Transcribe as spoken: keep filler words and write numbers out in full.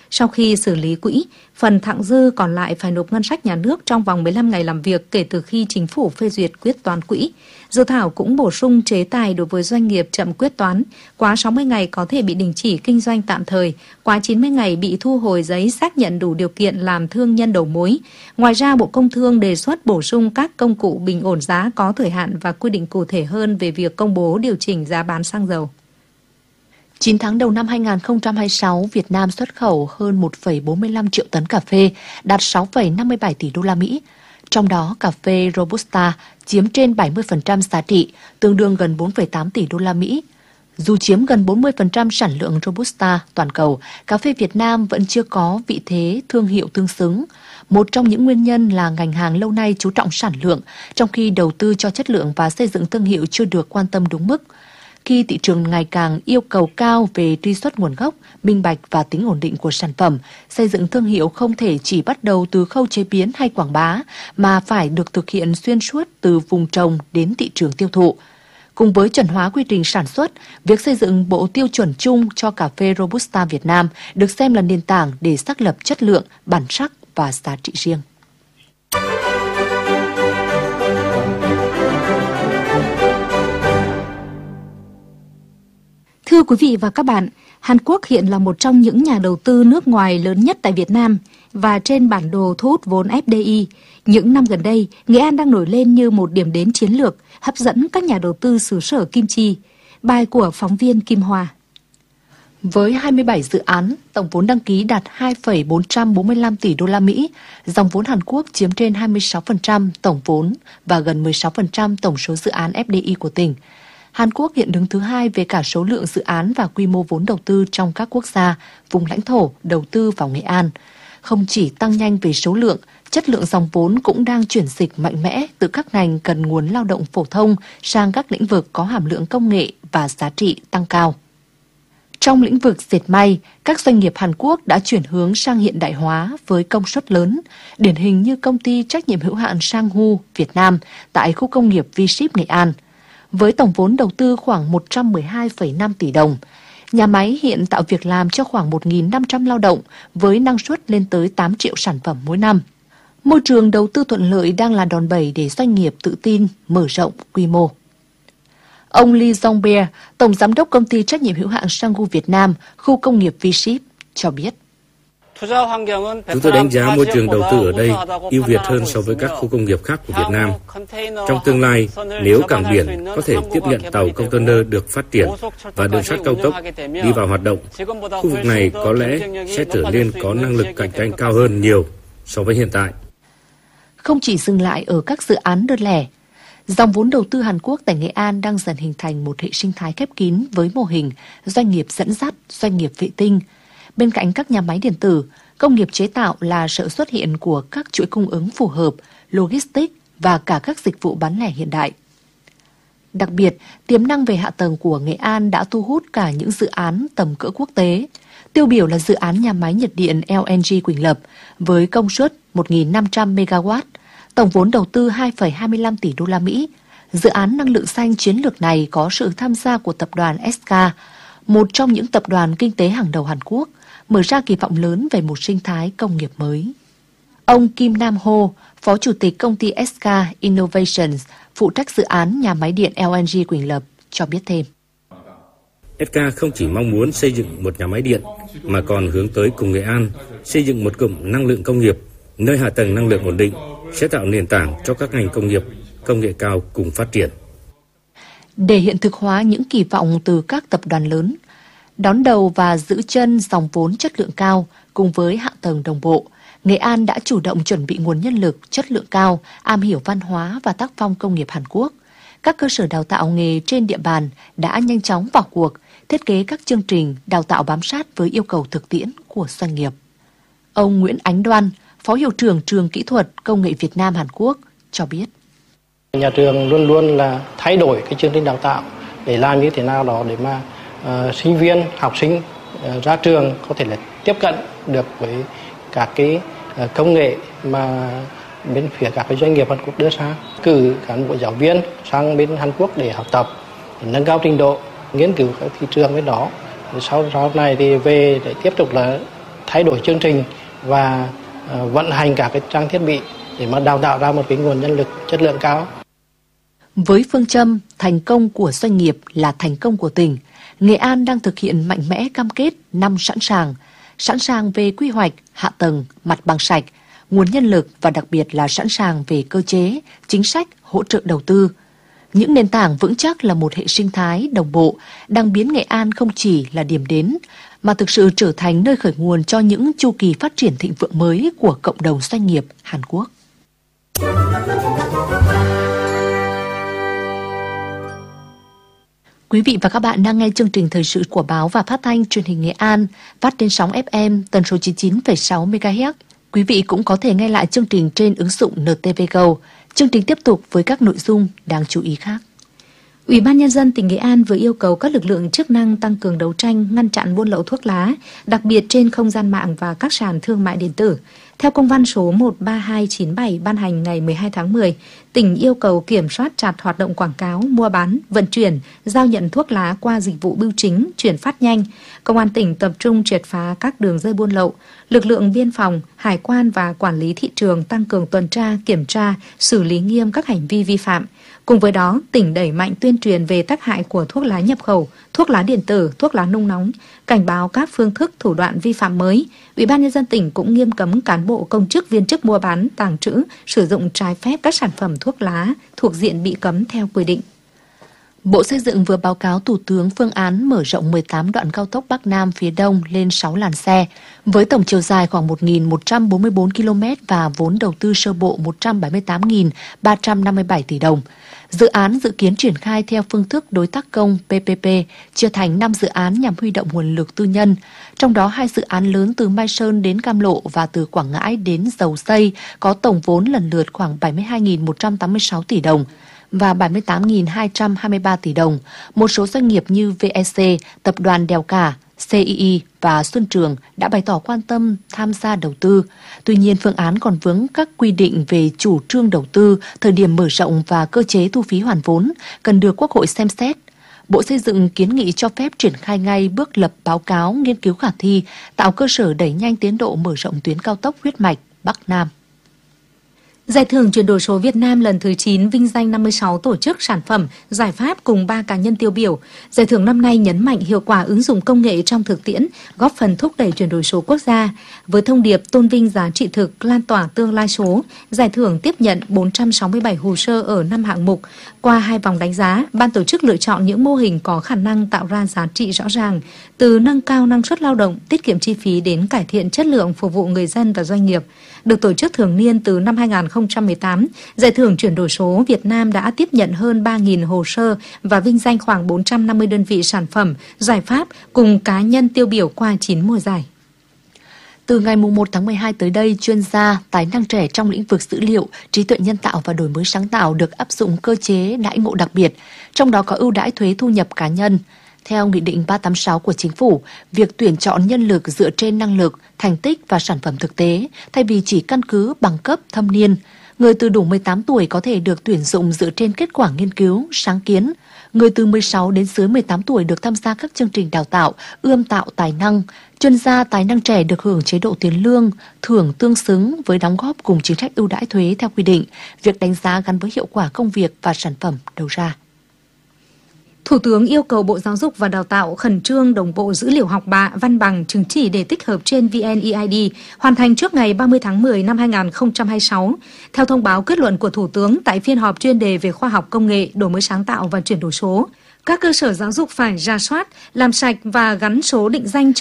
Sau khi xử lý quỹ, phần thặng dư còn lại phải nộp ngân sách nhà nước trong vòng mười lăm ngày làm việc kể từ khi chính phủ phê duyệt quyết toán quỹ. Dự thảo cũng bổ sung chế tài đối với doanh nghiệp chậm quyết toán, quá sáu mươi ngày có thể bị đình chỉ kinh doanh tạm thời, quá chín mươi ngày bị thu hồi giấy xác nhận đủ điều kiện làm thương nhân đầu mối. Ngoài ra, Bộ Công Thương đề xuất bổ sung các công cụ bình ổn giá có thời hạn và quy định cụ thể hơn về việc công bố điều chỉnh giá bán xăng dầu. chín tháng đầu năm hai nghìn không trăm hai mươi sáu, Việt Nam xuất khẩu hơn một phẩy bốn mươi lăm triệu tấn cà phê, đạt sáu phẩy năm mươi bảy tỷ đô la Mỹ. Trong đó, cà phê Robusta chiếm trên bảy mươi phần trăm giá trị, tương đương gần bốn phẩy tám tỷ đô la Mỹ. Dù chiếm gần bốn mươi phần trăm sản lượng Robusta toàn cầu, cà phê Việt Nam vẫn chưa có vị thế thương hiệu tương xứng. Một trong những nguyên nhân là ngành hàng lâu nay chú trọng sản lượng, trong khi đầu tư cho chất lượng và xây dựng thương hiệu chưa được quan tâm đúng mức. Khi thị trường ngày càng yêu cầu cao về truy xuất nguồn gốc, minh bạch và tính ổn định của sản phẩm, xây dựng thương hiệu không thể chỉ bắt đầu từ khâu chế biến hay quảng bá, mà phải được thực hiện xuyên suốt từ vùng trồng đến thị trường tiêu thụ. Cùng với chuẩn hóa quy trình sản xuất, việc xây dựng bộ tiêu chuẩn chung cho cà phê Robusta Việt Nam được xem là nền tảng để xác lập chất lượng, bản sắc và giá trị riêng. Thưa quý vị và các bạn, Hàn Quốc hiện là một trong những nhà đầu tư nước ngoài lớn nhất tại Việt Nam và trên bản đồ thu hút vốn ép đê i. Những năm gần đây, Nghệ An đang nổi lên như một điểm đến chiến lược, hấp dẫn các nhà đầu tư xứ sở kim chi. Bài của phóng viên Kim Hoa. Với hai mươi bảy dự án, tổng vốn đăng ký đạt hai phẩy bốn trăm bốn mươi lăm tỷ đô la Mỹ, dòng vốn Hàn Quốc chiếm trên hai mươi sáu phần trăm tổng vốn và gần mười sáu phần trăm tổng số dự án ép đê i của tỉnh. Hàn Quốc hiện đứng thứ hai về cả số lượng dự án và quy mô vốn đầu tư trong các quốc gia, vùng lãnh thổ đầu tư vào Nghệ An. Không chỉ tăng nhanh về số lượng, chất lượng dòng vốn cũng đang chuyển dịch mạnh mẽ từ các ngành cần nguồn lao động phổ thông sang các lĩnh vực có hàm lượng công nghệ và giá trị tăng cao. Trong lĩnh vực dệt may, các doanh nghiệp Hàn Quốc đã chuyển hướng sang hiện đại hóa với công suất lớn, điển hình như công ty trách nhiệm hữu hạn Sanghu Việt Nam tại khu công nghiệp V-Ship Nghệ An. Với tổng vốn đầu tư khoảng một trăm mười hai phẩy năm tỷ đồng, nhà máy hiện tạo việc làm cho khoảng một nghìn năm trăm lao động với năng suất lên tới tám triệu sản phẩm mỗi năm. Môi trường đầu tư thuận lợi đang là đòn bẩy để doanh nghiệp tự tin mở rộng quy mô. Ông Lee Jong-beer, Tổng Giám đốc Công ty Trách nhiệm hữu hạn Sanghu Việt Nam, khu công nghiệp V-Ship, cho biết. Chúng tôi đánh giá môi trường đầu tư ở đây ưu việt hơn so với các khu công nghiệp khác của Việt Nam. Trong tương lai, nếu cảng biển có thể tiếp nhận tàu container được phát triển và đường sắt cao tốc đi vào hoạt động, khu vực này có lẽ sẽ trở nên có năng lực cạnh tranh cao hơn nhiều so với hiện tại. Không chỉ dừng lại ở các dự án đơn lẻ, dòng vốn đầu tư Hàn Quốc tại Nghệ An đang dần hình thành một hệ sinh thái khép kín với mô hình doanh nghiệp dẫn dắt, doanh nghiệp vệ tinh. Bên cạnh các nhà máy điện tử, công nghiệp chế tạo là sự xuất hiện của các chuỗi cung ứng phù hợp, logistics và cả các dịch vụ bán lẻ hiện đại. Đặc biệt, tiềm năng về hạ tầng của Nghệ An đã thu hút cả những dự án tầm cỡ quốc tế. Tiêu biểu là dự án nhà máy nhiệt điện lờ en giê Quỳnh Lập với công suất một nghìn năm trăm mê ga oát, tổng vốn đầu tư hai phẩy hai mươi lăm tỷ đô la Mỹ. Dự án năng lượng xanh chiến lược này có sự tham gia của tập đoàn ét ca, một trong những tập đoàn kinh tế hàng đầu Hàn Quốc, mở ra kỳ vọng lớn về một sinh thái công nghiệp mới. Ông Kim Nam Ho, Phó Chủ tịch công ty ét ca Innovations, phụ trách dự án nhà máy điện lờ en giê Quỳnh Lập, cho biết thêm. ét ca không chỉ mong muốn xây dựng một nhà máy điện, mà còn hướng tới cùng Nghệ An xây dựng một cụm năng lượng công nghiệp, nơi hạ tầng năng lượng ổn định, sẽ tạo nền tảng cho các ngành công nghiệp, công nghệ cao cùng phát triển. Để hiện thực hóa những kỳ vọng từ các tập đoàn lớn, đón đầu và giữ chân dòng vốn chất lượng cao cùng với hạ tầng đồng bộ, Nghệ An đã chủ động chuẩn bị nguồn nhân lực chất lượng cao, am hiểu văn hóa và tác phong công nghiệp Hàn Quốc. Các cơ sở đào tạo nghề trên địa bàn đã nhanh chóng vào cuộc, thiết kế các chương trình đào tạo bám sát với yêu cầu thực tiễn của doanh nghiệp. Ông Nguyễn Ánh Đoan, Phó Hiệu trưởng Trường Kỹ thuật Công nghệ Việt Nam Hàn Quốc, cho biết. Nhà trường luôn luôn là thay đổi cái chương trình đào tạo để làm như thế nào đó để mà uh, sinh viên, học sinh uh, ra trường có thể là tiếp cận được với các cái uh, công nghệ mà bên phía các cái doanh nghiệp Hàn Quốc đưa ra. Cử cán bộ giáo viên sang bên Hàn Quốc để học tập, để nâng cao trình độ, nghiên cứu các thị trường bên đó. Sau sau này thì về để tiếp tục là thay đổi chương trình và vận hành cả cái trang thiết bị để mà đào tạo ra một cái nguồn nhân lực chất lượng cao. Với phương châm thành công của doanh nghiệp là thành công của tỉnh, Nghệ An đang thực hiện mạnh mẽ cam kết năm sẵn sàng, sẵn sàng về quy hoạch, hạ tầng, mặt bằng sạch, nguồn nhân lực và đặc biệt là sẵn sàng về cơ chế, chính sách, hỗ trợ đầu tư. Những nền tảng vững chắc là một hệ sinh thái đồng bộ đang biến Nghệ An không chỉ là điểm đến, mà thực sự trở thành nơi khởi nguồn cho những chu kỳ phát triển thịnh vượng mới của cộng đồng doanh nghiệp Hàn Quốc. Quý vị và các bạn đang nghe chương trình thời sự của báo và phát thanh truyền hình Nghệ An, phát trên sóng ép em tần số chín mươi chín phẩy sáu mê ga héc. Quý vị cũng có thể nghe lại chương trình trên ứng dụng en tê vê Go. Chương trình tiếp tục với các nội dung đáng chú ý khác. Ủy ban Nhân dân tỉnh Nghệ An vừa yêu cầu các lực lượng chức năng tăng cường đấu tranh, ngăn chặn buôn lậu thuốc lá, đặc biệt trên không gian mạng và các sàn thương mại điện tử. Theo công văn số một ba hai chín bảy ban hành ngày mười hai tháng mười, tỉnh yêu cầu kiểm soát chặt hoạt động quảng cáo, mua bán, vận chuyển, giao nhận thuốc lá qua dịch vụ bưu chính, chuyển phát nhanh. Công an tỉnh tập trung triệt phá các đường dây buôn lậu. Lực lượng biên phòng, hải quan và quản lý thị trường tăng cường tuần tra, kiểm tra, xử lý nghiêm các hành vi vi phạm. Cùng với đó, tỉnh đẩy mạnh tuyên truyền về tác hại của thuốc lá nhập khẩu, thuốc lá điện tử, thuốc lá nung nóng, cảnh báo các phương thức thủ đoạn vi phạm mới. Ủy ban Nhân dân tỉnh cũng nghiêm cấm cán bộ công chức viên chức mua bán, tàng trữ, sử dụng trái phép các sản phẩm thuốc lá thuộc diện bị cấm theo quy định. Bộ Xây dựng vừa báo cáo Thủ tướng phương án mở rộng mười tám đoạn cao tốc Bắc Nam phía Đông lên sáu làn xe, với tổng chiều dài khoảng một nghìn một trăm bốn mươi tư ki lô mét và vốn đầu tư sơ bộ một trăm bảy mươi tám nghìn ba trăm năm mươi bảy tỷ đồng. Dự án dự kiến triển khai theo phương thức đối tác công pê pê pê, chia thành năm dự án nhằm huy động nguồn lực tư nhân, trong đó hai dự án lớn từ Mai Sơn đến Cam Lộ và từ Quảng Ngãi đến Dầu Dây có tổng vốn lần lượt khoảng bảy mươi hai nghìn một trăm tám mươi sáu tỷ đồng và bảy mươi tám nghìn hai trăm hai mươi ba tỷ đồng. Một số doanh nghiệp như vê e xê, Tập đoàn Đèo Cả, xê i i và Xuân Trường đã bày tỏ quan tâm tham gia đầu tư. Tuy nhiên, phương án còn vướng các quy định về chủ trương đầu tư, thời điểm mở rộng và cơ chế thu phí hoàn vốn, cần được Quốc hội xem xét. Bộ Xây dựng kiến nghị cho phép triển khai ngay bước lập báo cáo nghiên cứu khả thi, tạo cơ sở đẩy nhanh tiến độ mở rộng tuyến cao tốc huyết mạch Bắc Nam. Giải thưởng chuyển đổi số Việt Nam lần thứ chín vinh danh năm mươi sáu tổ chức, sản phẩm, giải pháp cùng ba cá nhân tiêu biểu. Giải thưởng năm nay nhấn mạnh hiệu quả ứng dụng công nghệ trong thực tiễn, góp phần thúc đẩy chuyển đổi số quốc gia. Với thông điệp tôn vinh giá trị thực, lan tỏa tương lai số, giải thưởng tiếp nhận bốn trăm sáu mươi bảy hồ sơ ở năm hạng mục. Qua hai vòng đánh giá, ban tổ chức lựa chọn những mô hình có khả năng tạo ra giá trị rõ ràng, từ nâng cao năng suất lao động, tiết kiệm chi phí đến cải thiện chất lượng phục vụ người dân và doanh nghiệp. Được tổ chức thường niên từ năm hai nghìn không trăm mười tám, Giải thưởng chuyển đổi số Việt Nam đã tiếp nhận hơn ba nghìn hồ sơ và vinh danh khoảng bốn trăm năm mươi đơn vị sản phẩm, giải pháp cùng cá nhân tiêu biểu qua chín mùa giải. Từ ngày một tháng mười hai tới đây, chuyên gia, tài năng trẻ trong lĩnh vực dữ liệu, trí tuệ nhân tạo và đổi mới sáng tạo được áp dụng cơ chế đãi ngộ đặc biệt, trong đó có ưu đãi thuế thu nhập cá nhân. Theo Nghị định ba trăm tám mươi sáu của Chính phủ, việc tuyển chọn nhân lực dựa trên năng lực, thành tích và sản phẩm thực tế, thay vì chỉ căn cứ bằng cấp, thâm niên. Người từ đủ mười tám tuổi có thể được tuyển dụng dựa trên kết quả nghiên cứu, sáng kiến. Người từ mười sáu đến dưới mười tám tuổi được tham gia các chương trình đào tạo, ươm tạo tài năng. Chuyên gia tài năng trẻ được hưởng chế độ tiền lương, thưởng tương xứng với đóng góp cùng chính sách ưu đãi thuế theo quy định. Việc đánh giá gắn với hiệu quả công việc và sản phẩm đầu ra. Thủ tướng yêu cầu Bộ Giáo dục và Đào tạo khẩn trương đồng bộ dữ liệu học bạ, văn bằng, chứng chỉ để tích hợp trên vê en e i đê, hoàn thành trước ngày ba mươi tháng mười năm hai nghìn không trăm hai mươi sáu. Theo thông báo kết luận của Thủ tướng tại phiên họp chuyên đề về khoa học công nghệ, đổi mới sáng tạo và chuyển đổi số, các cơ sở giáo dục phải rà soát, làm sạch và gắn số định danh cho